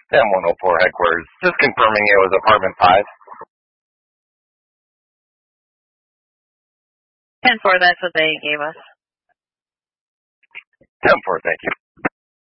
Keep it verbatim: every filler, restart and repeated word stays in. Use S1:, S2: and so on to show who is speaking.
S1: Sam one oh four headquarters. Just confirming it was apartment five.
S2: ten four, that's what they gave us.
S1: ten four, thank you.